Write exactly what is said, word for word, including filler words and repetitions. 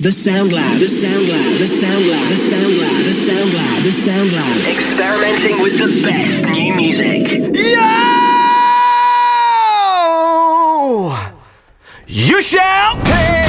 The Sound Lab. The Sound Lab. The Sound Lab. The Sound Lab. The Sound Lab. The Sound Lab. Experimenting with the best new music. Yo! You shall pay.